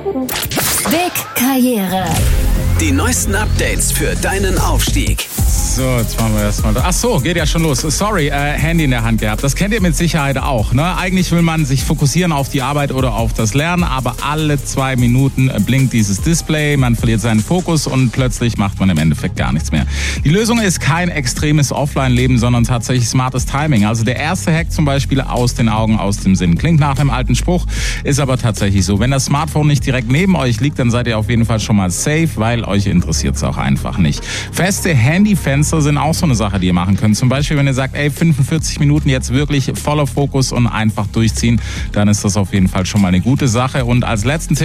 Big Karriere. Die neuesten Updates für deinen Aufstieg. So, jetzt machen wir erstmal. Ach so, geht ja schon los. Sorry, Handy in der Hand gehabt. Das kennt ihr mit Sicherheit auch. Ne? Eigentlich will man sich fokussieren auf die Arbeit oder auf das Lernen, aber alle 2 Minuten blinkt dieses Display, man verliert seinen Fokus und plötzlich macht man im Endeffekt gar nichts mehr. Die Lösung ist kein extremes Offline-Leben, sondern tatsächlich smartes Timing. Also der erste Hack zum Beispiel: aus den Augen, aus dem Sinn. Klingt nach dem alten Spruch, ist aber tatsächlich so. Wenn das Smartphone nicht direkt neben euch liegt, dann seid ihr auf jeden Fall schon mal safe, weil euch interessiert es auch einfach nicht. Feste Handyfenster sind auch so eine Sache, die ihr machen könnt. Zum Beispiel, wenn ihr sagt, 45 Minuten jetzt wirklich voller Fokus und einfach durchziehen, dann ist das auf jeden Fall schon mal eine gute Sache. Und als letzten Tipp